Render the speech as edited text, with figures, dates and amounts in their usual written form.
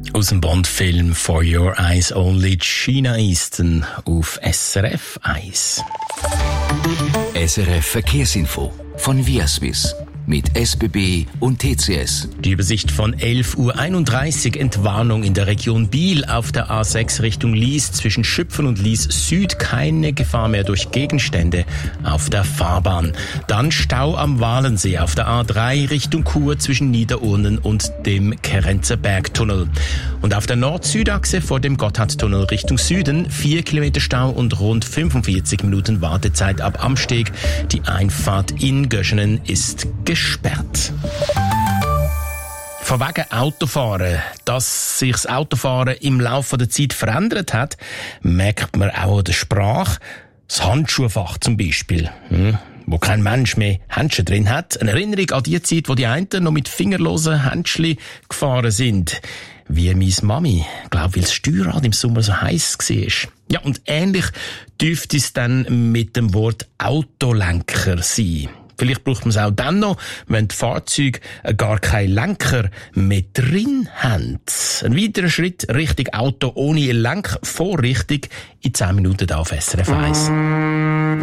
Aus dem Bond-Film For Your Eyes Only, China Easton auf SRF 1. SRF Verkehrsinfo von Viaswiss mit SBB und TCS. Die Übersicht von 11:31 Uhr. Entwarnung in der Region Biel auf der A6 Richtung Lies zwischen Schüpfen und Lies Süd. Keine Gefahr mehr durch Gegenstände auf der Fahrbahn. Dann Stau am Walensee auf der A3 Richtung Chur zwischen Niederurnen und dem Kerenzer Bergtunnel. Und auf der Nord-Süd-Achse vor dem Gotthardtunnel Richtung Süden 4 Kilometer Stau und rund 45 Minuten Wartezeit ab Amsteg. Die Einfahrt in Göschenen ist gesperrt. Von wegen Autofahren. Dass sich das Autofahren im Laufe der Zeit verändert hat, merkt man auch an der Sprache. Das Handschuhfach zum Beispiel, wo kein Mensch mehr Handschuhe drin hat. Eine Erinnerung an die Zeit, wo die einen noch mit fingerlosen Händchen gefahren sind. Wie meine Mami, weil das Steuerrad im Sommer so heiß war. Ja, und ähnlich dürfte es dann mit dem Wort Autolenker sein. Vielleicht braucht man es auch dann noch, wenn die Fahrzeuge gar keinen Lenker mehr drin haben. Ein weiterer Schritt Richtung Auto ohne Lenkvorrichtung in 10 Minuten auf SRF 1.